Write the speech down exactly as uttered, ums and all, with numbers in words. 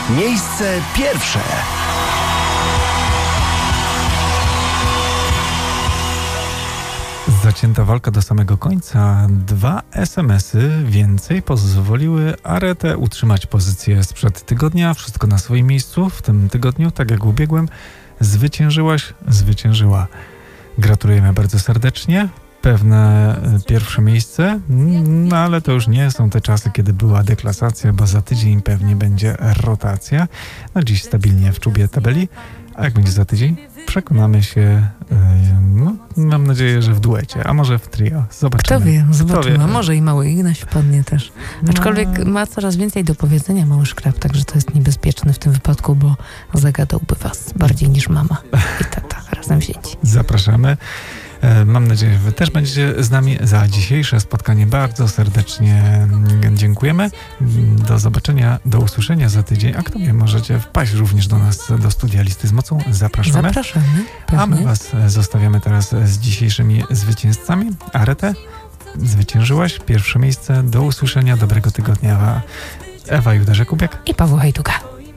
Miejsce pierwsze. Zacięta walka do samego końca. Dwa es em esy więcej pozwoliły Aretę utrzymać pozycję sprzed tygodnia. Wszystko na swoim miejscu. W tym tygodniu, tak jak w ubiegłym, zwyciężyłaś, zwyciężyła. Gratulujemy bardzo serdecznie. Pewne pierwsze miejsce, no ale to już nie są te czasy, kiedy była deklasacja, bo za tydzień pewnie będzie rotacja. No dziś stabilnie w czubie tabeli. A jak będzie za tydzień? Przekonamy się, no, mam nadzieję, że w duecie, a może w trio. Zobaczymy. Kto wie, zobaczymy. Kto wie. A może i mały Ignaś wpadnie też. Aczkolwiek no. ma coraz więcej do powiedzenia mały szkrab, także to jest niebezpieczne w tym wypadku, bo zagadałby was bardziej niż mama i tata razem wzięci. Zapraszamy. Mam nadzieję, że wy też będziecie z nami. Za dzisiejsze spotkanie bardzo serdecznie dziękujemy. Do zobaczenia, do usłyszenia za tydzień. A kto wie, możecie wpaść również do nas, do studia Listy z Mocą. Zapraszamy. Zapraszamy. Pewnie. A my was zostawiamy teraz z dzisiejszymi zwycięzcami. Aretę, zwyciężyłaś pierwsze miejsce. Do usłyszenia, dobrego tygodnia. Ewa Judarza-Kubiak I Paweł Hajduka.